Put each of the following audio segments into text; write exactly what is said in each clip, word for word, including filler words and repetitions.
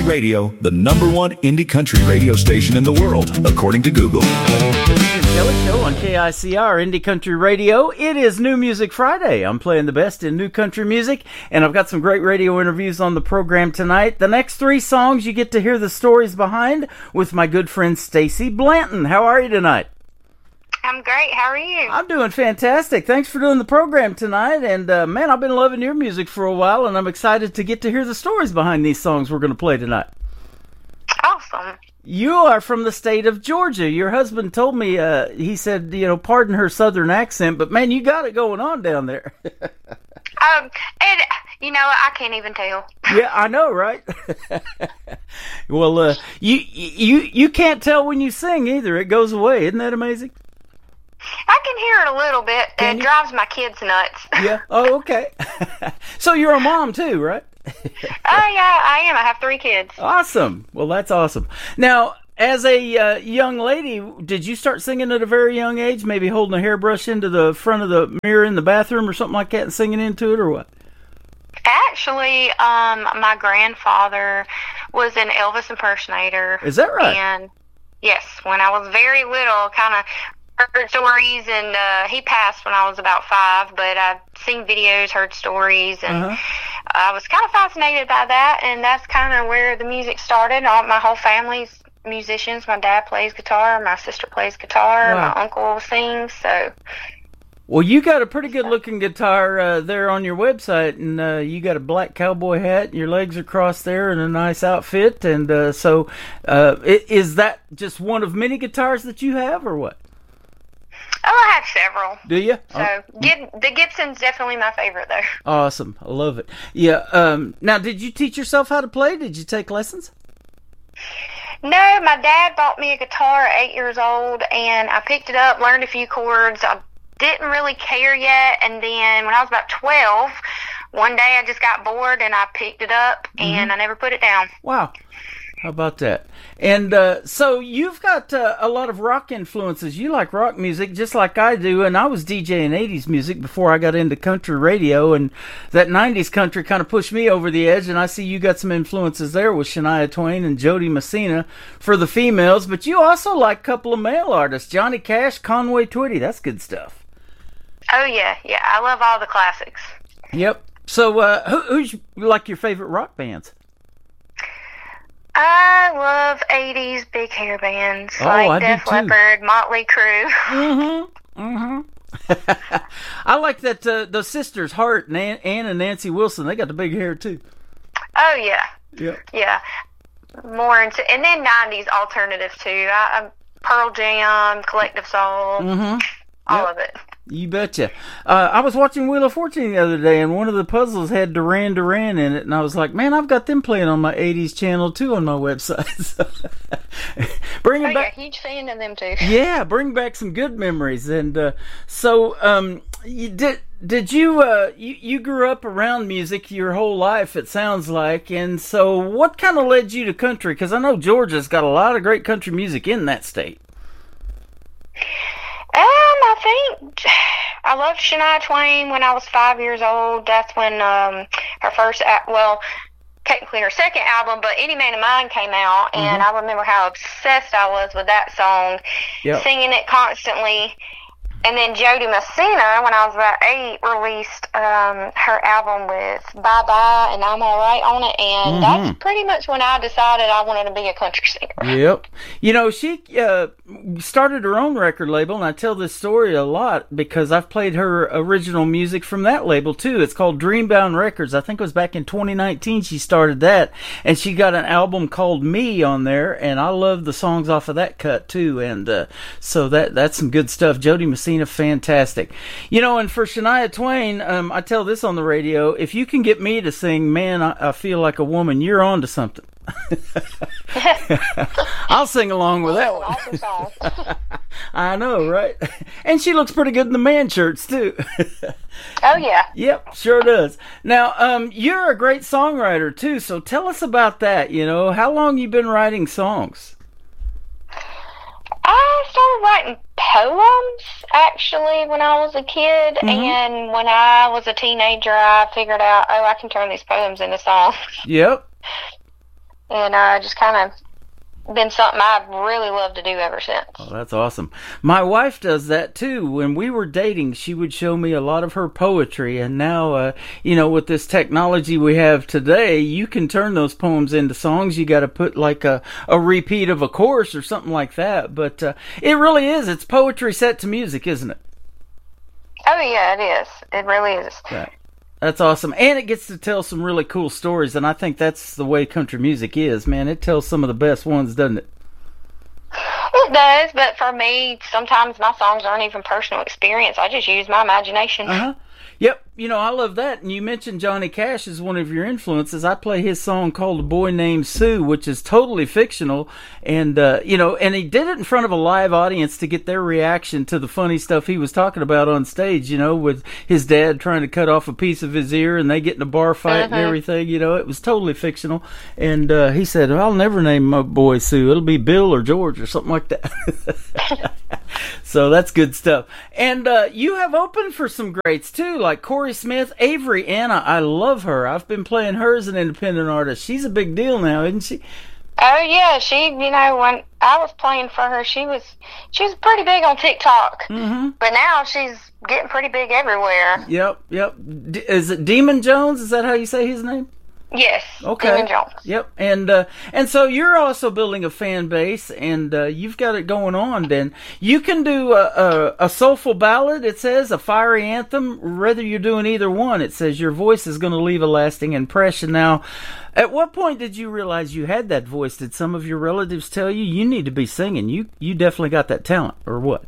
Radio, the number one indie country radio station in the world, according to Google. Kelly Show on K I C R Indie Country Radio. It is New Music Friday. I'm playing the best in new country music, and I've got some great radio interviews on the program tonight. The next three songs you get to hear the stories behind with my good friend Stacy Blanton. How are you tonight? I'm great. How are you? I'm doing fantastic. Thanks for doing the program tonight. And, uh, man, I've been loving your music for a while, and I'm excited to get to hear the stories behind these songs we're going to play tonight. Awesome. You are from the state of Georgia. Your husband told me, uh, he said, you know, pardon her southern accent, but, man, you got it going on down there. um, and, you know, I can't even tell. Yeah, I know, right? Well, uh, you, you, you can't tell when you sing either. It goes away. Isn't that amazing? I can hear it a little bit. Can it you? drives my kids nuts. Yeah. Oh, okay. So you're a mom too, right? Oh, yeah, I am. I have three kids. Awesome. Well, that's awesome. Now, as a uh, young lady, did you start singing at a very young age? Maybe holding a hairbrush into the front of the mirror in the bathroom or something like that and singing into it, or what? Actually, um, my grandfather was an Elvis impersonator. Is that right? And, yes, when I was very little, kind of heard stories, and uh, he passed when I was about five, but I've seen videos, heard stories, and uh-huh. I was kind of fascinated by that, and that's kind of where the music started. All, my whole family's musicians. My dad plays guitar, my sister plays guitar, wow. My uncle sings, so... Well, you got a pretty good-looking guitar uh, there on your website, and uh, you got a black cowboy hat, and your legs are crossed there, and a nice outfit, and uh, so uh, is that just one of many guitars that you have, or what? Oh, I have several. Do you? So, oh. Gib- the Gibson's definitely my favorite, though. Awesome. I love it. Yeah. Um, now, did you teach yourself how to play? Did you take lessons? No, my dad bought me a guitar at eight years old, and I picked it up, learned a few chords. I didn't really care yet, and then when I was about twelve, one day I just got bored, and I picked it up, mm-hmm. and I never put it down. Wow. How about that? And uh, so you've got uh, a lot of rock influences. You like rock music just like I do, and I was DJing eighties music before I got into country radio, and that nineties country kind of pushed me over the edge, and I see you got some influences there with Shania Twain and Jody Messina for the females, but you also like a couple of male artists, Johnny Cash, Conway Twitty. That's good stuff. Oh, yeah. Yeah, I love all the classics. Yep. So uh, who, who's like your favorite rock bands? I love eighties big hair bands oh, like I Def do too. Leppard, Motley Crue. Mm-hmm. Mm-hmm. I like that uh, the sisters, Hart and Ann, Ann and Nancy Wilson. They got the big hair too. Oh yeah. Yeah. Yeah. More into, and then nineties alternative too. I, I'm Pearl Jam, Collective Soul, mm-hmm. all yep. of it. You betcha. Uh, I was watching Wheel of Fortune the other day, and one of the puzzles had Duran Duran in it, and I was like, man, I've got them playing on my eighties channel, too, on my website. So, bring oh, back, yeah, huge fan of them, too. Yeah, bring back some good memories. And uh, so, um, you did did you, uh, you, you grew up around music your whole life, it sounds like, and so what kind of led you to country? Because I know Georgia's got a lot of great country music in that state. Um, I think I loved Shania Twain when I was five years old. That's when um her first, well, technically her second album, but Any Man of Mine came out, and mm-hmm. I remember how obsessed I was with that song, yep. singing it constantly. And then Jody Messina, when I was about eight, released um, her album with Bye Bye and I'm All Right on it. And mm-hmm. that's pretty much when I decided I wanted to be a country singer. Yep. You know, she uh, started her own record label, and I tell this story a lot because I've played her original music from that label, too. It's called Dreambound Records. I think it was back in twenty nineteen she started that, and she got an album called Me on there, and I love the songs off of that cut, too. And uh, so that that's some good stuff. Jody Messina, fantastic. You know, and for Shania Twain, um, I tell this on the radio, if you can get me to sing Man, I, I Feel Like a Woman, you're on to something. I'll sing along with that one. Awesome song. I know, right? And she looks pretty good in the man shirts, too. Oh, yeah. Yep, sure does. Now, um, you're a great songwriter, too, so tell us about that, you know. How long you been writing songs? I started writing poems, actually, when I was a kid, mm-hmm. and when I was a teenager, I figured out, oh, I can turn these poems into songs. Yep. and uh, just kind of been something I've really loved to do ever since. Oh, that's awesome. My wife does that too. When we were dating, she would show me a lot of her poetry, and now, uh, you know, with this technology we have today, you can turn those poems into songs. You got to put like a, a repeat of a chorus or something like that, but uh, it really is. It's poetry set to music, isn't it? Oh, yeah, it is. It really is. Right. That's awesome. And it gets to tell some really cool stories, and I think that's the way country music is, man. It tells some of the best ones, doesn't it? It does, but for me, sometimes my songs aren't even personal experience. I just use my imagination. Uh-huh. Yep. You know, I love that. And you mentioned Johnny Cash as one of your influences. I play his song called A Boy Named Sue, which is totally fictional. And, uh, you know, and he did it in front of a live audience to get their reaction to the funny stuff he was talking about on stage, you know, with his dad trying to cut off a piece of his ear and they get in a bar fight uh-huh. and everything. You know, it was totally fictional. And uh, he said, I'll never name my boy Sue. It'll be Bill or George or something like that. So that's good stuff. And uh, you have opened for some greats, too, like Corey Smith, Avery Anna. I love her. I've been playing her as an independent artist. She's a big deal now, isn't she? Oh, yeah. She, you know, when I was playing for her, she was she was pretty big on TikTok. Mm-hmm. But now she's getting pretty big everywhere. Yep, yep. D- is it Demon Jones? Is that how you say his name? Yes. Okay. Demon Jones. Yep. And uh, and so you're also building a fan base, and uh, you've got it going on. Then you can do a, a, a soulful ballad. It says a fiery anthem. Whether you're doing either one, it says your voice is going to leave a lasting impression. Now, at what point did you realize you had that voice? Did some of your relatives tell you you need to be singing? You you definitely got that talent, or what?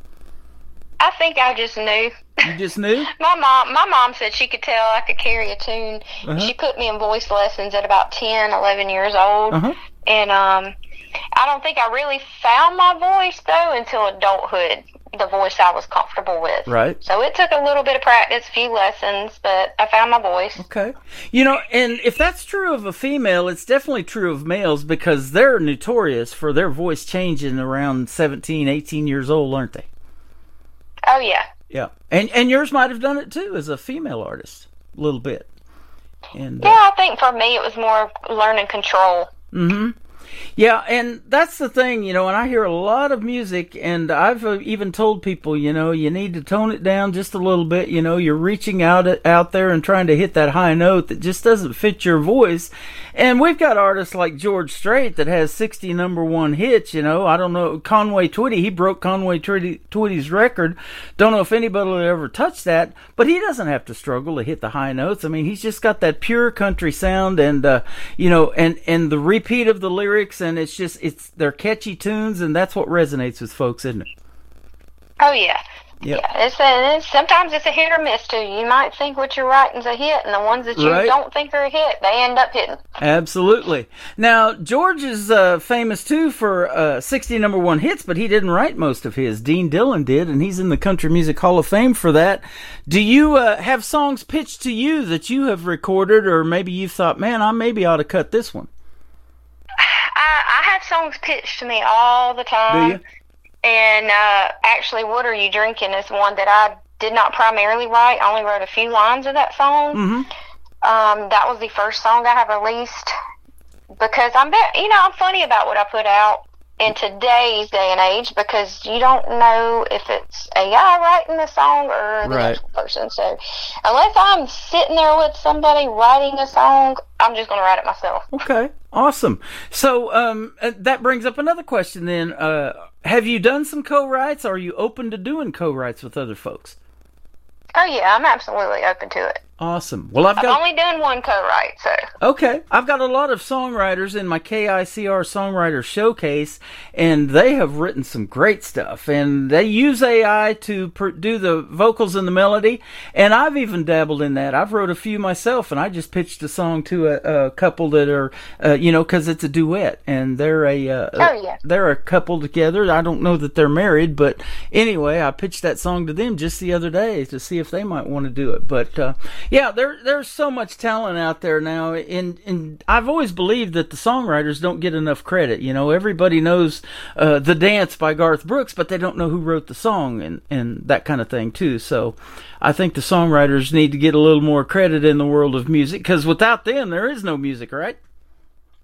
I think I just knew. You just knew? my mom my mom said she could tell I could carry a tune. Uh-huh. She put me in voice lessons at about ten, eleven years old. Uh-huh. And um, I don't think I really found my voice, though, until adulthood, the voice I was comfortable with. Right. So it took a little bit of practice, a few lessons, but I found my voice. Okay. You know, and if that's true of a female, it's definitely true of males because they're notorious for their voice changing around seventeen, eighteen years old, aren't they? Oh, yeah. Yeah. And and yours might have done it, too, as a female artist, a little bit. And uh, Yeah, I think for me it was more learning control. Mm-hmm. Yeah, and that's the thing, you know, and I hear a lot of music, and I've uh, even told people, you know, you need to tone it down just a little bit, you know, you're reaching out at, out there and trying to hit that high note that just doesn't fit your voice. And we've got artists like George Strait that has sixty number one hits, you know, I don't know, Conway Twitty, he broke Conway Twitty, Twitty's record. Don't know if anybody will ever touch that, but he doesn't have to struggle to hit the high notes. I mean, he's just got that pure country sound and, uh, you know, and, and the repeat of the lyrics, and it's just, it's, they're catchy tunes, and that's what resonates with folks, isn't it? Oh, yeah. Yep. Yeah, it's, a, it's sometimes it's a hit or miss too. You might think what you're writing's a hit, and the ones that you Right. don't think are a hit, they end up hitting. Absolutely. Now, George is uh, famous too for uh, sixty number one hits, but he didn't write most of his. Dean Dillon did, and he's in the Country Music Hall of Fame for that. Do you uh, have songs pitched to you that you have recorded, or maybe you thought, man, I maybe ought to cut this one? I, I have songs pitched to me all the time. Do you? And uh, actually, What Are You Drinking is one that I did not primarily write. I only wrote a few lines of that song. Mm-hmm. Um, that was the first song I have released because I'm, you know, I'm funny about what I put out in today's day and age because you don't know if it's A I writing the song or the Right. actual person. So unless I'm sitting there with somebody writing a song, I'm just going to write it myself. Okay, awesome. So um, uh, that brings up another question then. Uh, have you done some co-writes? Are you open to doing co-writes with other folks? Oh, yeah, I'm absolutely open to it. Awesome. Well, I've I've got... only done one co-write, so... Okay. I've got a lot of songwriters in my K I C R Songwriter Showcase, and they have written some great stuff. And they use A I to pr- do the vocals and the melody, and I've even dabbled in that. I've wrote a few myself, and I just pitched a song to a, a couple that are, uh, you know, because it's a duet, and they're a, uh, Oh, yeah. they're a couple together. I don't know that they're married, but anyway, I pitched that song to them just the other day to see if they might want to do it. But uh, yeah, there there's so much talent out there now, and and I've always believed that the songwriters don't get enough credit. You know, everybody knows uh, The Dance by Garth Brooks, but they don't know who wrote the song and and that kind of thing too. So I think the songwriters need to get a little more credit in the world of music, because without them, there is no music, right?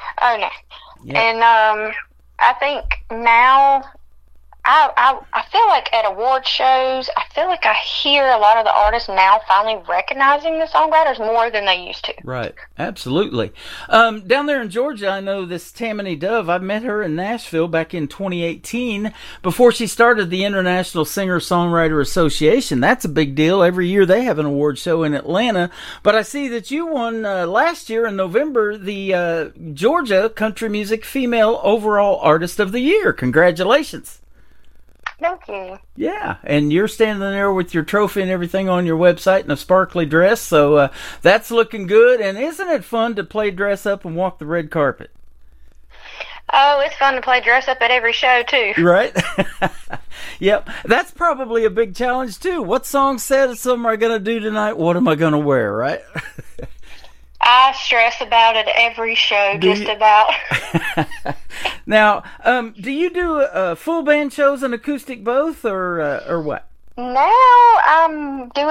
Oh no. Yep. And um, I think now, I, I I feel like at award shows, I feel like I hear a lot of the artists now finally recognizing the songwriters more than they used to. Right, absolutely. Um, down there in Georgia, I know this Tammany Dove. I met her in Nashville back in twenty eighteen before she started the International Singer-Songwriter Association. That's a big deal. Every year they have an award show in Atlanta. But I see that you won uh, last year in November the uh, Georgia Country Music Female Overall Artist of the Year. Congratulations. Thank you. Yeah, and you're standing there with your trophy and everything on your website in a sparkly dress, so uh, that's looking good. And isn't it fun to play dress up and walk the red carpet? Oh, it's fun to play dress up at every show, too. Right? Yep, that's probably a big challenge, too. What song said something am I going to do tonight? What am I going to wear, right? I stress about it every show, Do just you? about. Now, um, do you do uh, full band shows and acoustic both, or uh, or what? Now I'm doing